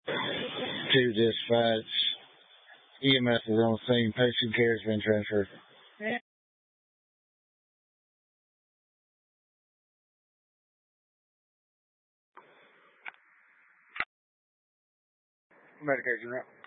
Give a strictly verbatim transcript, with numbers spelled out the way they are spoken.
To dispatch. E M S is on the scene. Patient care has been transferred. Medication, right?